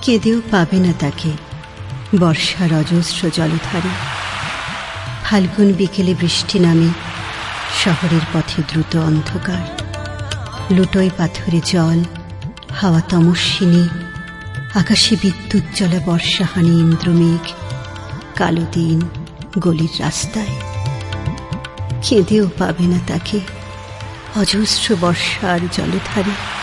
কেঁদেও পাবে না তাকে বর্ষার অজস্র জলধারে। ফাল্গুন বিকেলে বৃষ্টি নামে, শহরের পথে দ্রুত অন্ধকার। লুটোয় পাথরে জল, হাওয়া তমস্বিনী, আকাশে বিদ্যুৎ জ্বলা বর্ষাহানি ইন্দ্রমেঘ। কালো দিন গলির রাস্তায়, কেঁদেও পাবে না তাকে অজস্র বর্ষার জলধারে।